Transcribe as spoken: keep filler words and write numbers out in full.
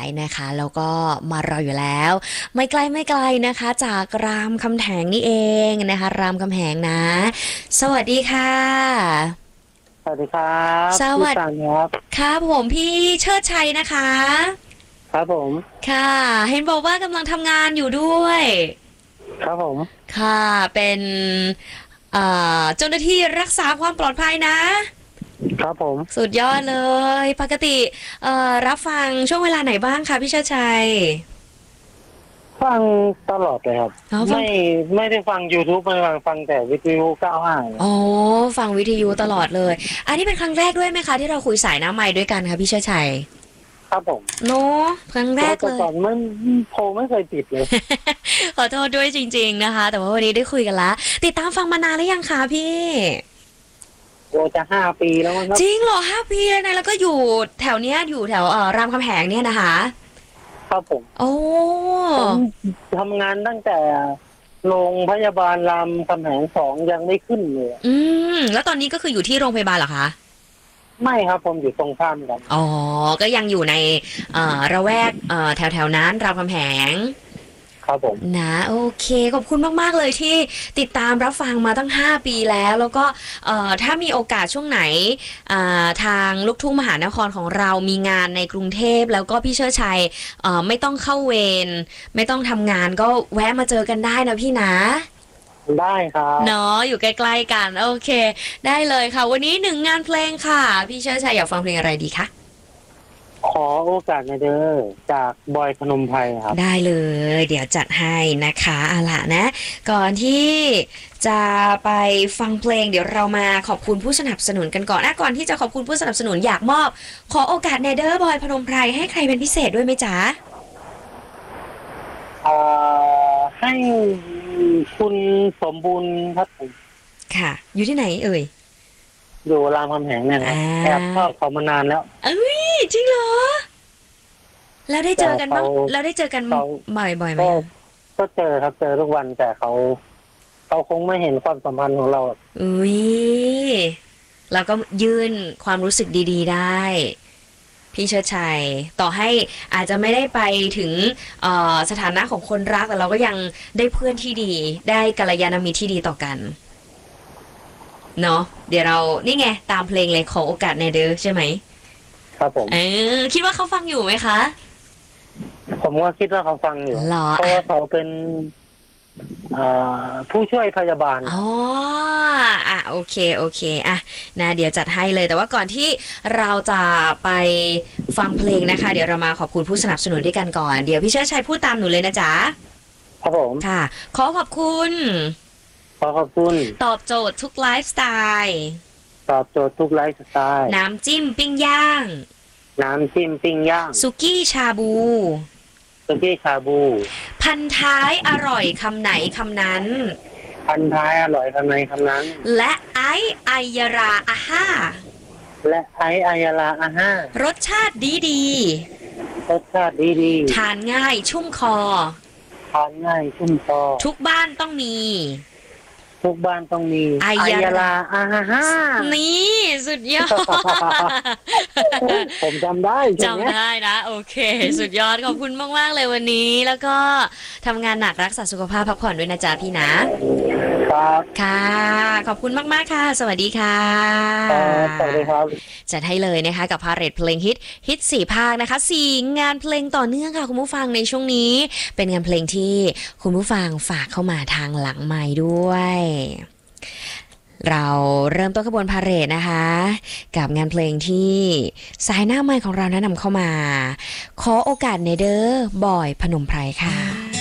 นะคะแล้วก็มารออยู่แล้วไม่ไกลไม่ไกลนะคะจากรามคำแหงนี่เองนะคะรามคำแหงนะสวัสดีค่ะสวัสดีครับสวัสดีพี่สันครับครับผมพี่เชิดชัยนะคะครับผมค่ะเห็นบอกว่ากำลังทำงานอยู่ด้วยครับผมค่ะเป็นเอ่อเจ้าหน้าที่รักษาความปลอดภัยนะครับผมสุดยอดเลยปกติเอ่อรับฟังช่วงเวลาไหนบ้างคะพี่เชิดชัยฟังตลอดเลยครับอ๋อฟังไม่ไม่ได้ฟัง YouTube ไม่ฟังฟังแต่วิทยุเก้าห้าอ๋อฟังวิทยุตลอดเลยอันนี้เป็นครั้งแรกด้วยไหมคะที่เราคุยสายหน้าไมค์ด้วยกันคะพี่เชิดชัยครับผมเนาะครั้งแรกเลยก่อนไม่โทรไม่เคยติดเลยขอโทษด้วยจริงๆนะคะแต่ว่าวันนี้ได้คุยกันละติดตามฟังมานานหรือยังคะพี่โอ้จะห้าปีแล้วมั้งครับจริงเหรอห้าปีเลยนะแล้วก็อยู่แถวเนี้ยอยู่แถวเอ่อรามคำแหงเนี่ยนะคะครับผมโอ้ผมทำงานตั้งแต่โรงพยาบาลรามคำแหงสองยังไม่ขึ้นเลยอืมแล้วตอนนี้ก็คืออยู่ที่โรงพยาบาลเหรอคะไม่ครับผมอยู่ตรงข้ามกันอ๋อก็ยังอยู่ในเอ่อระแวกเอ่อแถวแถวนั้นรามคำแหงครับผมนะโอเคขอบคุณมากๆเลยที่ติดตามรับฟังมาตั้งห้าปีแล้วแล้วก็เอ่อถ้ามีโอกาสช่วงไหนอ่าทางลูกทุ่งมหานครของเรามีงานในกรุงเทพแล้วก็พี่เชิดชัยเอ่อไม่ต้องเข้าเวรไม่ต้องทำงานก็แวะมาเจอกันได้นะพี่นะได้ครับเนาะอยู่ใกล้ๆกันโอเคได้เลยค่ะวันนี้หนึ่งงานเพลงค่ะพี่เชิดชัยอยากฟังเพลงอะไรดีคะขอโอกาสในเด้อจากบอยพนมไพรครับได้เลยเดี๋ยวจัดให้นะคะเอาล่ะนะก่อนที่จะไปฟังเพลงเดี๋ยวเรามาขอบคุณผู้สนับสนุนกันก่อนนะก่อนที่จะขอบคุณผู้สนับสนุนอยากมอบขอโอกาสในเด้อบอยพนมไพรให้ใครเป็นพิเศษด้วยไหมจ๊ะเอ่อให้คุณสมบูรณ์ครับผมค่ะอยู่ที่ไหนเอ่ยอยู่รามคำแหงเนี่ยนะแอบชอบเขามานานแล้วเอ้ยจริงเหรอแล้วได้เจอกันบ้างแต่เขาแล้วได้เจอกันเขาบ่อยๆไหมก็ก็เจอครับเจอทุกวันแต่เขาเขาคงไม่เห็นความสัมพันธ์ของเราอุ้ยเราก็ยื่นความรู้สึกดีๆได้พี่เชิดชัยต่อให้อาจจะไม่ได้ไปถึงเอ่อสถานะของคนรักแต่เราก็ยังได้เพื่อนที่ดีได้กัลยาณมิตรที่ดีต่อกันเนาะเดี๋ยวเรานี่ไงตามเพลงเลยขอโอกาสในเด้อใช่ไหมครับผมเออคิดว่าเขาฟังอยู่ไหมคะผมก็คิดว่าเขาฟังอยู่หรอเพราะว่าเขาเป็นผู้ช่วยพยาบาลอ๋ออ่ะโอเคโอเคอ่ะนะเดี๋ยวจัดให้เลยแต่ว่าก่อนที่เราจะไปฟังเพลงนะคะเดี๋ยวเรามาขอบคุณผู้สนับสนุนด้วยกันก่อนเดี๋ยวพี่เชิดชัยพูดตามหนูเลยนะจ๊ะครับผมค่ะขอขอบคุณขอขอบคุณตอบโจทย์ทุกไลฟ์สไตล์ตอบโจทย์ทุกไลฟ์สไตล์น้ำจิ้มปิ้งย่างน้ำจิ้มปิ้งย่างสุกี้ชาบูสุกี้ชาบูพันท้ายอร่อยคำไหนคำนั้นพันท้ายอร่อยคำไหนคำนั้นและไอไอยาราอาห้าและไอไอยาราอาห้ารสชาติดีดีรสชาติดีดีทานง่ายชุ่มคอทานง่ายชุ่มคอทุกบ้านต้องมีทุกบ้านต้องมีไอยาราอาห้านี่สุดยอดผมจำได้จำได้นะโอเคสุดยอดขอบคุณมากๆเลยวันนี้แล้วก็ทำงานหนักรักษาสุขภาพพักผ่อนด้วยนะจ๊ะพี่นะครับค่ะขอบคุณมากๆค่ะสวัสดีค่ะสวัสดีครับจัดให้เลยนะคะกับพาเรทเพลงฮิตฮิตสี่ภาคนะคะสี่งานเพลงต่อเนื่องค่ะคุณผู้ฟังในช่วงนี้เป็นงานเพลงที่คุณผู้ฟังฝากเข้ามาทางหลังไมค์ด้วยเราเริ่มต้นขบวนพาเหรดนะคะกับงานเพลงที่สายหน้าไมค์ของเราแนะนำเข้ามาขอโอกาสในเด้อบอยพนมไพรค่ะ